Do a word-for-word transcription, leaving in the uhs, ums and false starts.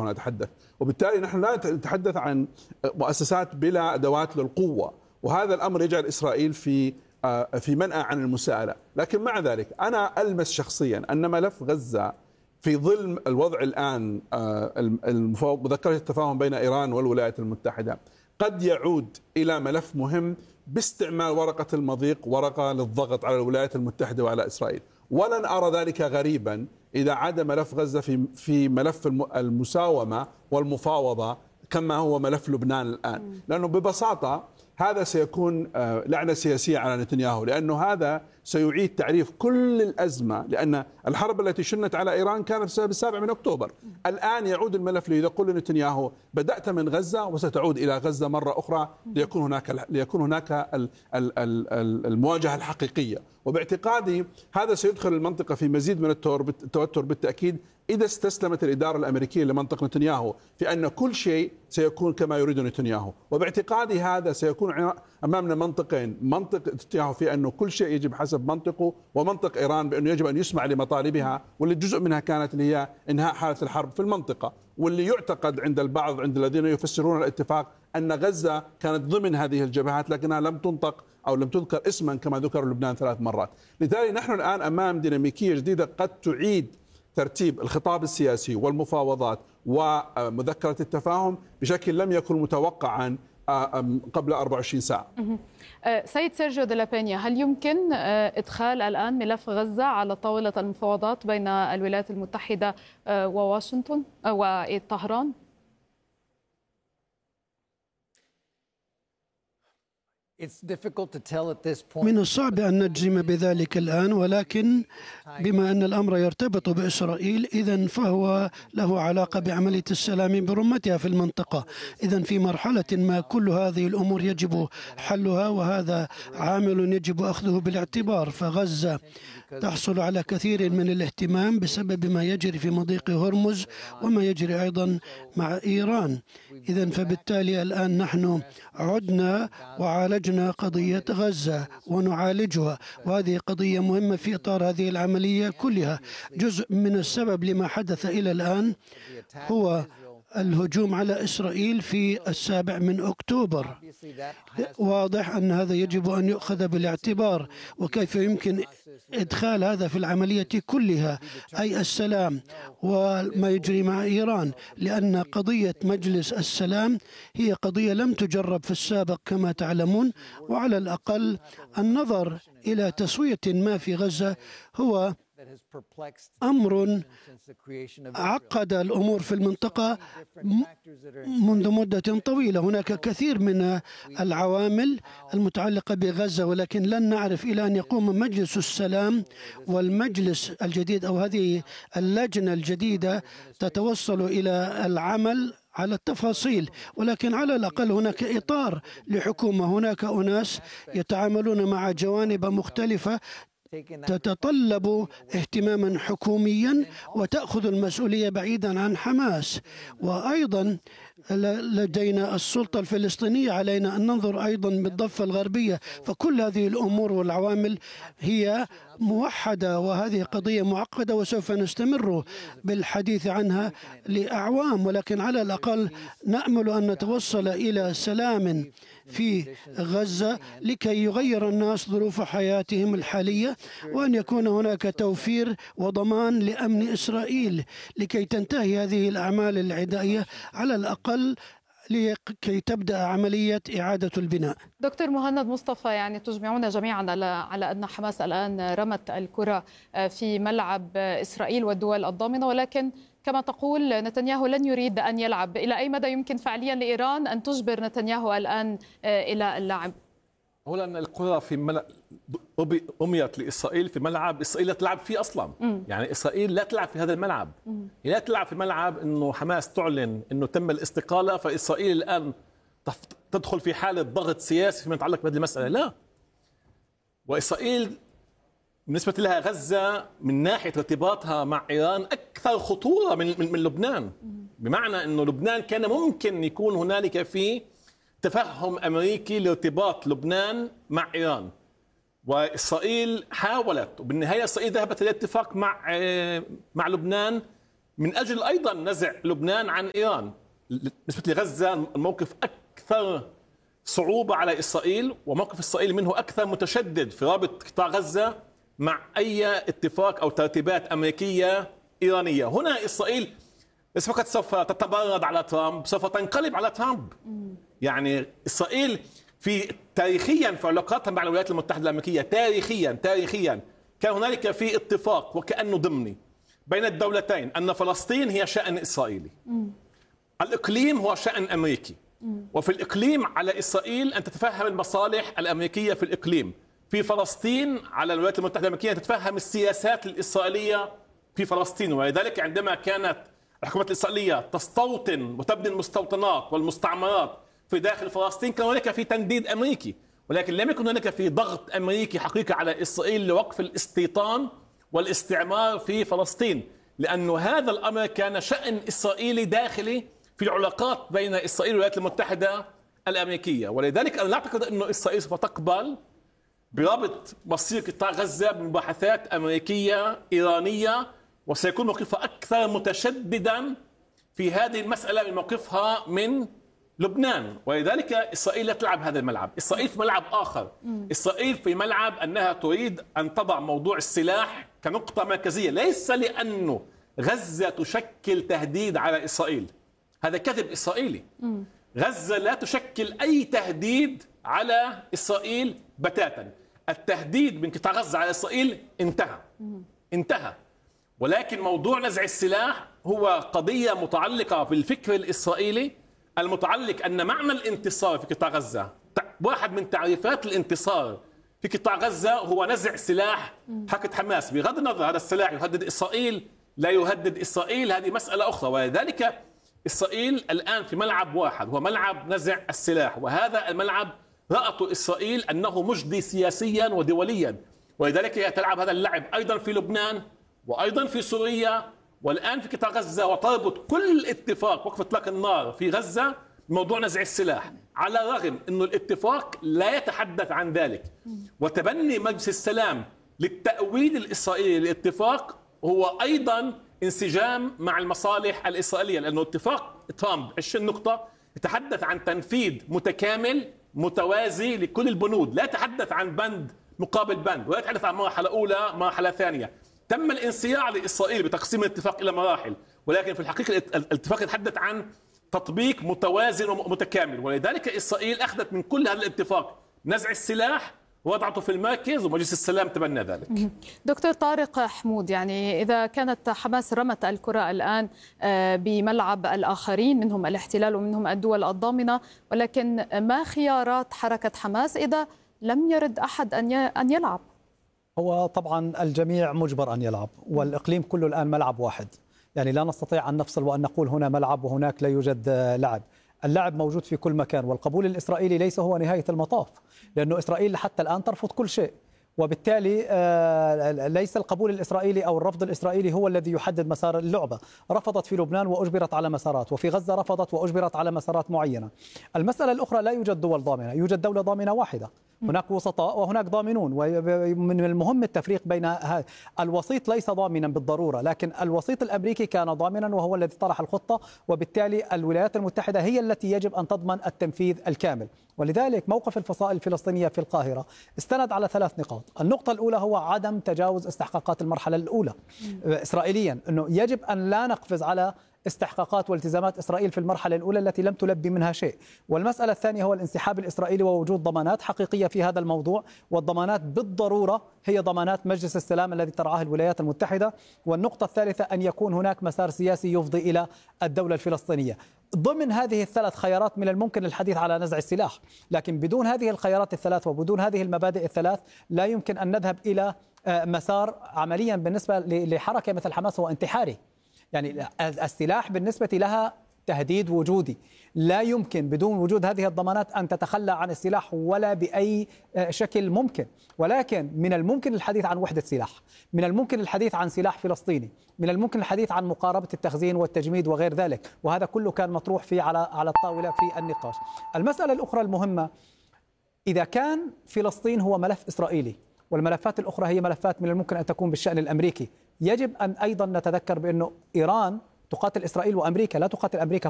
هنا نتحدث، وبالتالي نحن لا نتحدث عن مؤسسات بلا أدوات للقوة، وهذا الأمر يجعل إسرائيل في في منأى عن المساءلة. لكن مع ذلك أنا ألمس شخصيا أن ملف غزة في ظل الوضع الآن مذكرة التفاهم بين إيران والولايات المتحدة قد يعود إلى ملف مهم باستعمال ورقة المضيق، ورقة للضغط على الولايات المتحدة وعلى إسرائيل. ولن أرى ذلك غريبا إذا عاد ملف غزة في في ملف المساومة والمفاوضة كما هو ملف لبنان الآن، لأنه ببساطة هذا سيكون لعنة سياسية على نتنياهو، لأنه هذا سيعيد تعريف كل الأزمة، لأن الحرب التي شنت على إيران كانت بسبب السابع من أكتوبر. الآن يعود الملف ليقول لنتنياهو بدأت من غزة وستعود إلى غزة مرة أخرى ليكون هناك ليكون هناك المواجهة الحقيقية. وباعتقادي هذا سيدخل المنطقة في مزيد من التوتر بالتأكيد إذا استسلمت الإدارة الأمريكية لمنطق نتنياهو في أن كل شيء سيكون كما يريد نتنياهو. وباعتقادي هذا سيكون أمامنا منطقين، منطق نتنياهو في أنه كل شيء يجب حسب منطقه، ومنطق إيران بأنه يجب أن يسمع لمطالبها، واللي جزء منها كانت اللي هي إنهاء حالة الحرب في المنطقة، واللي يعتقد عند البعض عند الذين يفسرون الاتفاق أن غزة كانت ضمن هذه الجبهات لكنها لم تنطق أو لم تذكر اسما كما ذكر لبنان ثلاث مرات. لذلك نحن الآن أمام ديناميكية جديدة قد تعيد ترتيب الخطاب السياسي والمفاوضات ومذكرة التفاهم بشكل لم يكن متوقعا قبل أربع وعشرين ساعة. سيد سيرجيو دي لا بينيا، هل يمكن إدخال الآن ملف غزة على طاولة المفاوضات بين الولايات المتحدة وواشنطن وطهران؟ من الصعب أن نجزم بذلك الآن، ولكن بما أن الأمر يرتبط بإسرائيل إذن فهو له علاقة بعملية السلام برمتها في المنطقة. إذن في مرحلة ما كل هذه الأمور يجب حلها، وهذا عامل يجب أخذه بالاعتبار. فغزة تحصل على كثير من الاهتمام بسبب ما يجري في مضيق هرمز وما يجري أيضا مع إيران. إذن فبالتالي الآن نحن عدنا وعالجنا قضية غزة ونعالجها، وهذه قضية مهمة في إطار هذه العملية كلها. جزء من السبب لما حدث إلى الآن هو الهجوم على إسرائيل في السابع من أكتوبر. واضح أن هذا يجب أن يؤخذ بالاعتبار، وكيف يمكن إدخال هذا في العملية كلها، أي السلام وما يجري مع إيران، لأن قضية مجلس السلام هي قضية لم تجرب في السابق كما تعلمون. وعلى الأقل النظر إلى تسوية ما في غزة هو أمر عقد الأمور في المنطقة منذ مدة طويلة. هناك كثير من العوامل المتعلقة بغزة، ولكن لن نعرف إلى أن يقوم مجلس السلام والمجلس الجديد أو هذه اللجنة الجديدة تتوصل إلى العمل على التفاصيل. ولكن على الأقل هناك إطار لحكومة، هناك أناس يتعاملون مع جوانب مختلفة تتطلب اهتماما حكوميا وتأخذ المسؤولية بعيدا عن حماس. وأيضا لدينا السلطة الفلسطينية، علينا أن ننظر أيضا بالضفة الغربية. فكل هذه الأمور والعوامل هي موحدة، وهذه قضية معقدة وسوف نستمر بالحديث عنها لأعوام، ولكن على الأقل نأمل أن نتوصل إلى سلام في غزة لكي يغير الناس ظروف حياتهم الحالية، وأن يكون هناك توفير وضمان لأمن إسرائيل لكي تنتهي هذه الأعمال العدائية على الأقل لكي تبدأ عملية إعادة البناء. دكتور مهند مصطفى، يعني تجمعون جميعا على على أن حماس الآن رمت الكرة في ملعب إسرائيل والدول الضامنة، ولكن كما تقول نتنياهو لن يريد أن يلعب. إلى أي مدى يمكن فعليا لإيران أن تجبر نتنياهو الآن إلى اللعب؟ أولا الكرة في ملعب أميت لإسرائيل في ملعب إسرائيل لا تلعب فيه أصلا. م. يعني إسرائيل لا تلعب في هذا الملعب. م. لا تلعب في ملعب إنه حماس تعلن إنه تم الاستقالة فإسرائيل الآن تدخل في حالة ضغط سياسي فيما يتعلق بهذه المسألة. لا. وإسرائيل بالنسبة لها غزة من ناحية ارتباطها مع إيران أكثر خطورة من من, من لبنان. م. بمعنى إنه لبنان كان ممكن يكون هنالك فيه تفهم أمريكي لارتباط لبنان مع إيران، وإسرائيل حاولت وبالنهاية إسرائيل ذهبت إلى اتفاق مع مع لبنان من أجل أيضا نزع لبنان عن إيران. بالنسبة لغزة الموقف أكثر صعوبة على إسرائيل، وموقف إسرائيل منه أكثر متشدد في رابط قطاع غزة مع أي اتفاق أو ترتيبات أمريكية إيرانية. هنا إسرائيل ليس فقط سوف تتمرد على ترامب، سوف تنقلب على ترامب. يعني إسرائيل في تاريخيا في علاقاتها مع الولايات المتحدة الأمريكية تاريخيا تاريخيا كان هنالك في اتفاق وكأنه ضمني بين الدولتين أن فلسطين هي شأن إسرائيلي، الإقليم هو شأن أمريكي، وفي الإقليم على إسرائيل أن تتفهم المصالح الأمريكية في الإقليم، في فلسطين على الولايات المتحدة الأمريكية أن تتفهم السياسات الإسرائيلية في فلسطين. ولذلك عندما كانت الحكومة الإسرائيلية تستوطن وتبني المستوطنات والمستعمرات في داخل فلسطين كان هناك في تنديد أمريكي، ولكن لم يكن هناك في ضغط أمريكي حقيقي على إسرائيل لوقف الاستيطان والاستعمار في فلسطين، لأن هذا الأمر كان شأن إسرائيلي داخلي في العلاقات بين إسرائيل والولايات المتحدة الأمريكية. ولذلك أنا لا أعتقد أن إسرائيل سوف تقبل بربط مصير قطاع غزة بمباحثات أمريكية إيرانية، وسيكون موقفها أكثر متشددا في هذه المسألة من موقفها من لبنان. ولذلك إسرائيل لا تلعب هذا الملعب. إسرائيل في ملعب آخر. إسرائيل في ملعب أنها تريد أن تضع موضوع السلاح كنقطة مركزية، ليس لأنه غزة تشكل تهديد على إسرائيل، هذا كذب إسرائيلي. غزة لا تشكل أي تهديد على إسرائيل بتاتا. التهديد من قطاع غزة على إسرائيل انتهى انتهى ولكن موضوع نزع السلاح هو قضية متعلقة بالفكر الإسرائيلي المتعلق أن معنى الانتصار في قطاع غزة، واحد من تعريفات الانتصار في قطاع غزة هو نزع سلاح حركة حماس، بغض النظر هذا السلاح يهدد إسرائيل لا يهدد إسرائيل هذه مسألة أخرى. ولذلك إسرائيل الآن في ملعب واحد هو ملعب نزع السلاح، وهذا الملعب رأته إسرائيل أنه مجدي سياسيا ودوليا، ولذلك هي تلعب هذا اللعب أيضا في لبنان وأيضا في سوريا والآن في قطاع غزة، وتربط كل اتفاق وقف إطلاق النار في غزة بموضوع نزع السلاح، على الرغم أن الاتفاق لا يتحدث عن ذلك. وتبني مجلس السلام للتأويل الإسرائيلي للاتفاق هو أيضا انسجام مع المصالح الإسرائيلية، لأنه اتفاق ترامب عشرين نقطة يتحدث عن تنفيذ متكامل متوازي لكل البنود، لا يتحدث عن بند مقابل بند، ولا يتحدث عن مرحلة أولى مرحلة ثانية. تم الانصياع لإسرائيل بتقسيم الاتفاق إلى مراحل، ولكن في الحقيقة الاتفاق يتحدث عن تطبيق متوازن ومتكامل. ولذلك إسرائيل أخذت من كل هذا الاتفاق نزع السلاح ووضعته في المركز، ومجلس السلام تبنى ذلك. دكتور طارق حمود، يعني إذا كانت حماس رمت الكرة الآن بملعب الآخرين منهم الاحتلال ومنهم الدول الضامنة، ولكن ما خيارات حركة حماس إذا لم يرد أحد أن يلعب؟ هو طبعا الجميع مجبر أن يلعب، والإقليم كله الآن ملعب واحد، يعني لا نستطيع أن نفصل وأن نقول هنا ملعب وهناك لا يوجد لعب. اللعب موجود في كل مكان، والقبول الإسرائيلي ليس هو نهاية المطاف، لأنه إسرائيل حتى الآن ترفض كل شيء، وبالتالي ليس القبول الإسرائيلي أو الرفض الإسرائيلي هو الذي يحدد مسار اللعبة. رفضت في لبنان وأجبرت على مسارات، وفي غزة رفضت وأجبرت على مسارات معينة. المسألة الأخرى لا يوجد دول ضامنة، يوجد دولة ضامنة واحدة، هناك وسطاء وهناك ضامنون، ومن المهم التفريق بين الوسيط ليس ضامنا بالضرورة، لكن الوسيط الأمريكي كان ضامنا وهو الذي طرح الخطة، وبالتالي الولايات المتحدة هي التي يجب أن تضمن التنفيذ الكامل. ولذلك موقف الفصائل الفلسطينية في القاهرة استند على ثلاث نقاط. النقطة الأولى هو عدم تجاوز استحقاقات المرحلة الأولى إسرائيليا، أنه يجب أن لا نقفز على استحقاقات والتزامات إسرائيل في المرحلة الأولى التي لم تلبي منها شيء. والمسألة الثانية هو الانسحاب الإسرائيلي ووجود ضمانات حقيقية في هذا الموضوع، والضمانات بالضرورة هي ضمانات مجلس السلام الذي ترعاه الولايات المتحدة. والنقطة الثالثة أن يكون هناك مسار سياسي يفضي إلى الدولة الفلسطينية. ضمن هذه الثلاث خيارات من الممكن الحديث على نزع السلاح، لكن بدون هذه الخيارات الثلاث وبدون هذه المبادئ الثلاث لا يمكن أن نذهب إلى مسار عمليا بالنسبة لحركة مثل حماس هو انتحاري. يعني السلاح بالنسبة لها تهديد وجودي، لا يمكن بدون وجود هذه الضمانات أن تتخلى عن السلاح ولا بأي شكل ممكن. ولكن من الممكن الحديث عن وحدة سلاح، من الممكن الحديث عن سلاح فلسطيني، من الممكن الحديث عن مقاربة التخزين والتجميد وغير ذلك، وهذا كله كان مطروح فيه على على الطاولة في النقاش. المسألة الأخرى المهمة، إذا كان فلسطين هو ملف إسرائيلي والملفات الأخرى هي ملفات من الممكن أن تكون بالشأن الأمريكي، يجب أن أيضا نتذكر بأنه إيران تقاتل إسرائيل وأمريكا، لا تقاتل أمريكا